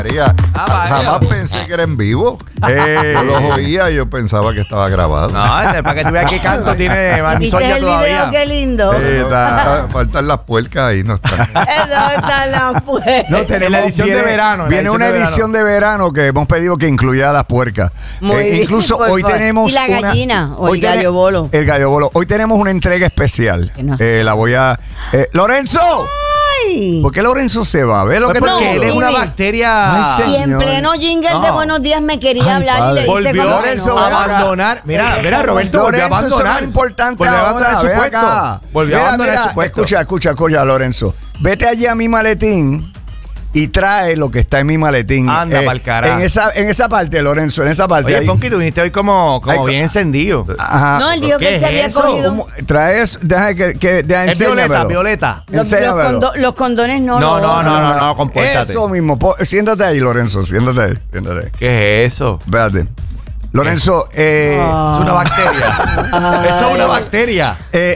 Jamás pensé que era en vivo. Yo los oía y yo pensaba que estaba grabado. No, para que tú veas qué canto tiene Sonia todavía. Video, qué lindo. Faltan las puercas ahí, no están. ¿Dónde están las puercas? No, tenemos la edición de verano. Viene una edición de verano que hemos pedido que incluya las puercas. Incluso hoy tenemos. Y la gallina o el gallo bolo. El gallo bolo. Hoy tenemos una entrega especial. No la voy a. ¡Lorenzo! ¿Por qué Lorenzo se va? ¿Ves lo que porque él es una bacteria. Ay, y en pleno jingle de Buenos Días me quería hablar y le hice volvió como Lorenzo a abandonar. Mira, Roberto volvió a abandonar. Eso es importante. Volvió a abandonar su puesto. Volvió a abandonar su puesto. Escucha, Lorenzo. Vete allí a mi maletín y trae lo que está en mi maletín. Anda pa'l carajo. En esa parte, Lorenzo, en esa parte. Oye, Funky, tú viniste hoy como bien encendido. Ajá. No, él dijo que él se había cogido. Traes, deja que es violeta. Los condones no. No, compórtate. Eso mismo. Siéntate ahí, Lorenzo, siéntate. ¿Qué es eso? Véate. Lorenzo, es una bacteria. Eso es una bacteria.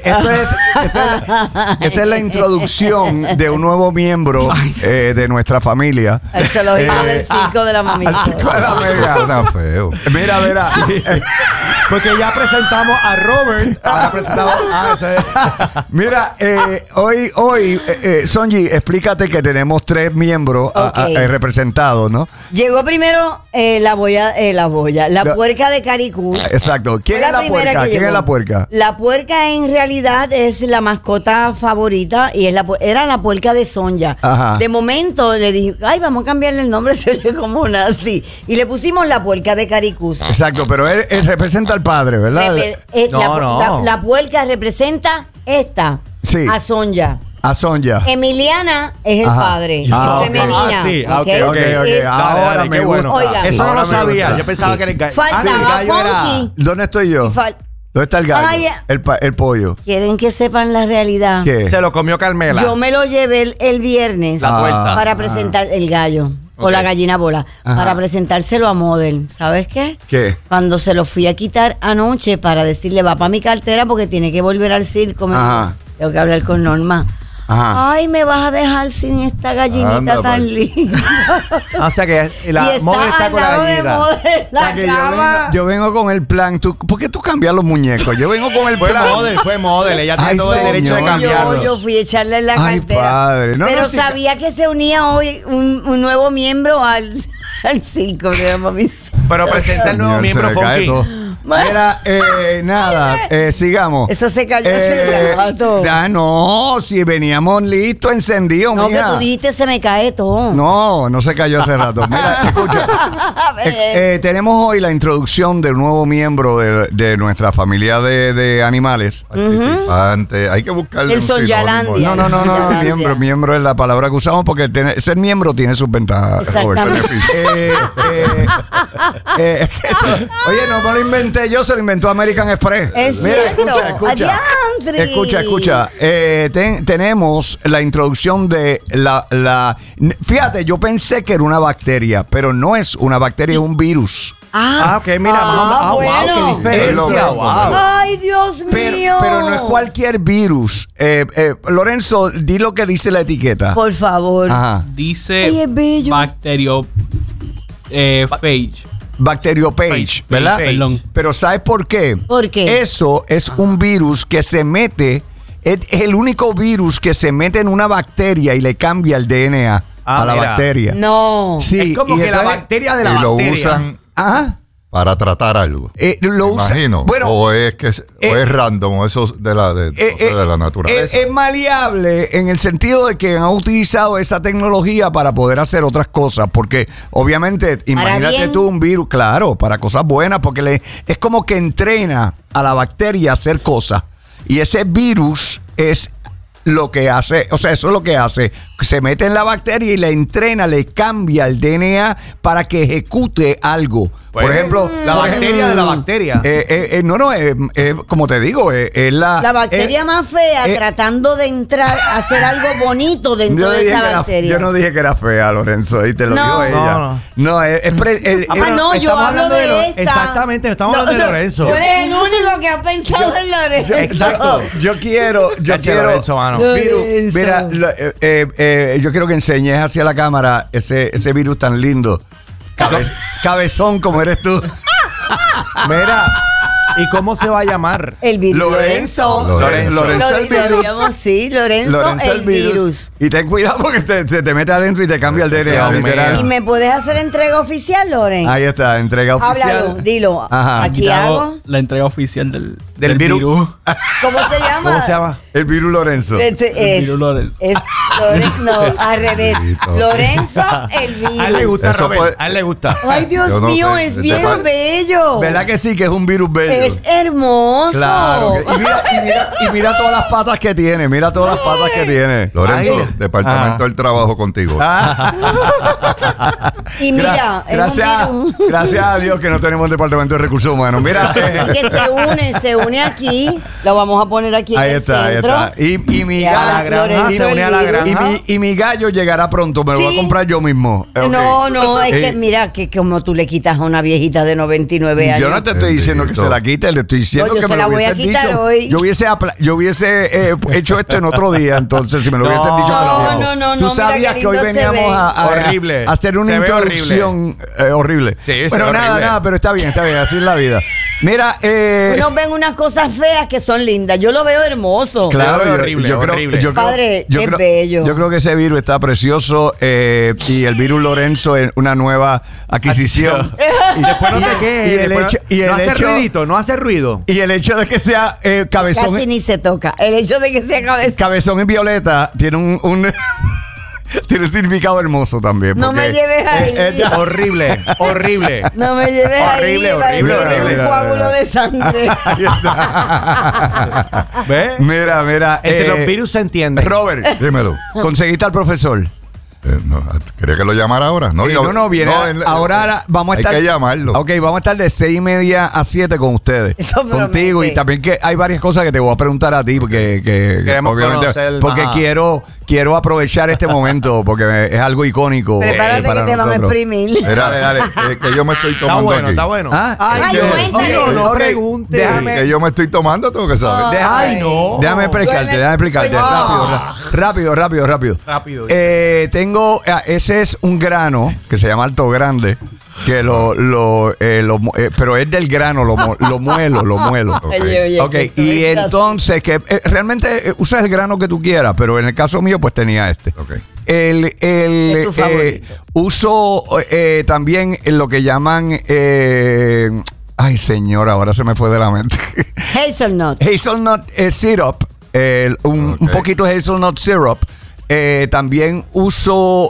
Esta es la introducción de un nuevo miembro de nuestra familia. El zoológico del circo de la mamita. Está feo. Mira. Sí. Porque ya presentamos a Robert. Ahora presentamos a ese. Mira, hoy Sonji, explícate que tenemos 3 miembros representados, ¿no? Llegó primero la puerca de Caricú. Exacto. ¿Quién es la puerca? ¿Quién es la puerca? La puerca en realidad es la mascota favorita y era la puerca de Sonja. Ajá. De momento le dije, vamos a cambiarle el nombre, se oye como una así. Y le pusimos la puerca de Caricú. Exacto, pero él representa al padre, ¿verdad? La puerca representa a Sonja. A Sonja. Emiliana es el padre. Femenina. Ok. Ahora me gusta. Oiga, eso no lo sabía. Yo pensaba que era el gallo. Faltaba Funky. ¿Dónde estoy yo? ¿Dónde está el gallo? El pollo. ¿Quieren que sepan la realidad? ¿Qué? Se lo comió Carmela. Yo me lo llevé el viernes para presentar el gallo. O la gallina bola. Para presentárselo a Model. ¿Sabes qué? ¿Qué? Cuando se lo fui a quitar anoche para decirle, va para mi cartera porque tiene que volver al circo. Tengo que hablar con Norma. Ay, me vas a dejar sin esta gallinita tan linda. O sea que la Model está con la gallina. Yo vengo con el plan. ¿Por qué tú cambias los muñecos? Yo vengo con el plan. Fue Model. Ella tiene todo el derecho de cambiarlo. Yo fui a echarle en la cartera. Padre. Pero sabía que se unía hoy un nuevo miembro al circo. Pero presenta el nuevo miembro, Funky. Mira, sigamos. Eso se cayó hace rato. No, si veníamos listos, encendidos, no, mija. que tú dijiste se me cae todo. No se cayó hace rato. Mira, escucha. Tenemos hoy la introducción del nuevo miembro de nuestra familia de animales. Participante. Hay que buscarle el Sonjalandia. No. Miembro es la palabra que usamos porque ser miembro tiene sus ventajas. Exactamente. Oye, no me lo inventé yo, se lo inventó American Express. Es cierto. Escucha. Tenemos la introducción de fíjate, yo pensé que era una bacteria, pero no es una bacteria, es un virus. Ok, mira, bueno. Qué diferencia. Ay, Dios mío. Pero no es cualquier virus. Lorenzo, di lo que dice la etiqueta. Por favor. Dice bacteriophage, ¿verdad? Perdón. Pero ¿sabes por qué? ¿Por qué? Eso es un virus que se mete, es el único virus que se mete en una bacteria y le cambia el DNA a la bacteria. No. Sí, es como que la bacteria de la bacteria. Y lo usan para tratar algo. Imagino. Bueno, o es random, eso de la naturaleza. Es maleable en el sentido de que han utilizado esa tecnología para poder hacer otras cosas. Porque obviamente, imagínate tú un virus, claro, para cosas buenas, porque es como que entrena a la bacteria a hacer cosas. Y ese virus es lo que hace, o sea, eso es lo que hace. Se mete en la bacteria y la entrena, le cambia el DNA para que ejecute algo. Por ejemplo, la bacteria de la bacteria. Como te digo, es la bacteria más fea tratando de entrar a hacer algo bonito dentro de esa bacteria. Yo no dije que era fea, Lorenzo, y te lo digo ella. Yo hablo de esta. Exactamente, estamos hablando de Lorenzo. Tú eres el único que ha pensado en Lorenzo. Exacto. Yo quiero Lorenzo, mano. mira, yo quiero que enseñes hacia la cámara ese virus tan lindo. Cabezón como eres tú. Mira, ¿y cómo se va a llamar? El virus. Lorenzo el virus. Sí, Lorenzo el virus. Y ten cuidado porque te mete adentro y te cambia el DNA, literal. ¿Y me puedes hacer entrega oficial, Loren? Ahí está, entrega oficial. Háblalo, dilo. Ajá. Aquí hago. La entrega oficial del virus. ¿Cómo se llama? ¿Cómo se llama? El virus Lorenzo. El virus Lorenzo. No, al revés. Lorenzo el virus. A él le gusta, Eso Robert. puede- A él le gusta. Ay, Dios Yo no mío, sé. es bien bello. ¿Verdad que sí? Que es un virus bello. Es hermoso. Claro. Y mira todas las patas que tiene. Mira todas las patas que tiene. Lorenzo, Ay. Departamento del Trabajo contigo. Y mira, es gracias, un virus. gracias a Dios que no tenemos un departamento de recursos humanos. Mira. Así que se une aquí. Lo vamos a poner aquí Ahí en el está, ahí centro. está. Y mi Ya, gallo, Lorenzo se une a la el virus. granja. y mi gallo llegará pronto. Me lo voy a Sí. comprar yo mismo. Ok. No, es que Eh, mira que como tú le quitas a una viejita de 99 años. Yo no te estoy diciendo que se la quite, le estoy diciendo No, yo que se me la lo voy a hubieses quitar dicho. hoy. Yo hubiese hecho esto en otro día, entonces, si me lo hubiesen dicho. No, Tú mira sabías qué que hoy lindo se veníamos ve. a Horrible. hacer una Se ve introducción horrible. Sí, se Pero ve nada, horrible. nada, pero está bien, así es la vida. Mira, Uno ven unas cosas feas que son lindas. Yo lo veo hermoso. claro, Horrible, horrible. Padre, es bello. Yo creo que ese virus está precioso y el virus Lorenzo es una nueva adquisición. Después no te quejes. No hace ruidito, no hace ruido. Y el hecho de que sea cabezón, Casi ni se toca. El hecho de que sea cabeza. cabezón en violeta tiene un tiene un significado hermoso también. No me porque lleves ahí. Horrible, horrible. No me lleves Horrible, ahí. Parece horrible, que tengo horrible. un coágulo de sangre. Ahí está. ¿Ves? Mira. Entre los virus se entiende. Robert, Dímelo. ¿conseguiste al profesor? No, ¿quería que lo llamara ahora? No, Viene. Ahora vamos a estar. Hay que llamarlo. Ok, vamos a estar de 6:30 a 7 con ustedes. Eso Contigo. promete. Y también que hay varias cosas que te voy a preguntar a ti, porque Queremos obviamente. conocer Porque más. quiero aprovechar este momento, porque es algo icónico. Prepárate para que te van a nosotros. exprimir. Mira, que yo me estoy Está tomando bueno, aquí. está bueno. Ah, Ay, que- cuéntale. No Ok, pregunte. déjame- Que yo me estoy tomando, tengo que saber. Ay, no. Déjame explicarte. Rápido. Rápido. Tengo, ese es un grano que se llama alto grande, que pero es del grano, lo muelo. Oye, Ok, que tú y estás- entonces que realmente usas el grano que tú quieras, pero en el caso mío pues tenía este. Ok. Es tu favorito. Uso también lo que llaman ay señor, ahora se me fue de la mente. Hazelnut. Hazelnut syrup, un Ok. poquito de hazelnut syrup. También uso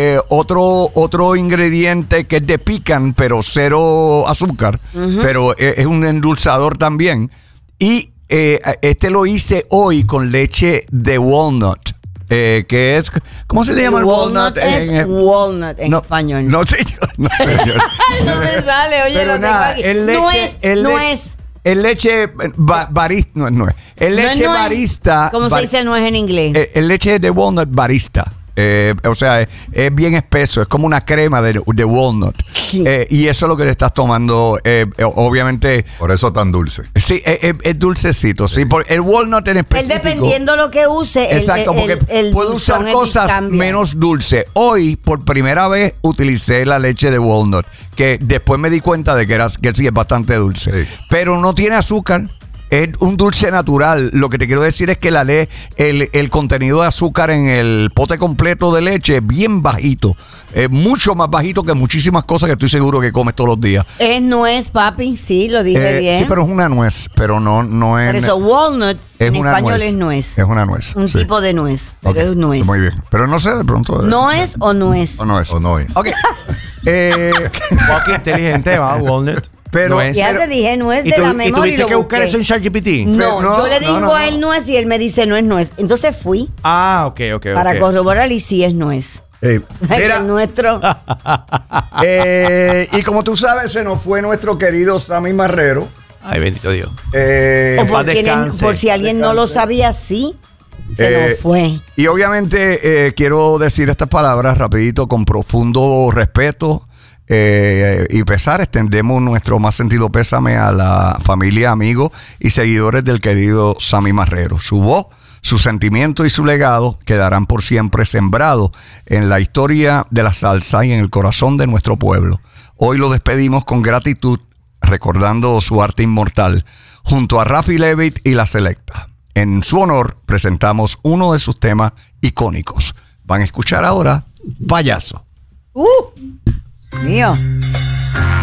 otro ingrediente que es de pecan, pero cero azúcar, pero es un endulzador también. Y este lo hice hoy con leche de walnut, que es, ¿cómo se le llama el walnut? Es walnut en español. No, señor. No, señor. No me sale, oye, Pero lo tengo nada, aquí. el leche, Nuez. El leche barista, no es. El leche No es nuez. barista. ¿Cómo se dice nuez en inglés? El leche de walnut barista. O sea, es bien espeso, es como una crema de walnut. Y eso es lo que te estás tomando, obviamente. Por eso tan dulce. Sí, es dulcecito. Sí, por el walnut en Él específico. dependiendo lo que use, Exacto, porque el puedo usar dulzón cosas cambia. menos dulces. Hoy, por primera vez, utilicé la leche de walnut, que después me di cuenta de que sí es bastante dulce. Sí. Pero no tiene azúcar. Es un dulce natural. Lo que te quiero decir es que el contenido de azúcar en el pote completo de leche es bien bajito. Mucho más bajito que muchísimas cosas que estoy seguro que comes todos los días. Es nuez, papi, sí, lo dije bien. Sí, pero es una nuez. Pero no es. Por eso, walnut es en una español nuez. es nuez. Es una nuez. Un sí. tipo de nuez, pero Ok, es nuez. Muy bien. Pero no sé, de pronto. ¿Nuez o nuez? O no es. O no es. Ok. Qué inteligente va, Walnut. Pero- No es. Ya te dije nuez de la memoria y tuviste lo que buscar busqué. eso en ChatGPT? No, No, yo le digo no. a él nuez y él me dice no es nuez. Entonces fui Ah, ok. para corroborar y sí es nuez. Mira, El nuestro. y como tú sabes, se nos fue nuestro querido Sammy Marrero. Ay, bendito Dios. O por, paz descanse. por si alguien no lo sabía, sí, se nos fue. Y obviamente quiero decir estas palabras rapidito con profundo respeto y pesar. Extendemos nuestro más sentido pésame a la familia, amigos y seguidores del querido Sammy Marrero. Su voz Su sentimiento y su legado quedarán por siempre sembrados en la historia de la salsa y en el corazón de nuestro pueblo. Hoy lo despedimos con gratitud, recordando su arte inmortal, junto a Rafi Levitt y La Selecta. En su honor presentamos uno de sus temas icónicos. Van a escuchar ahora Payaso. Mío.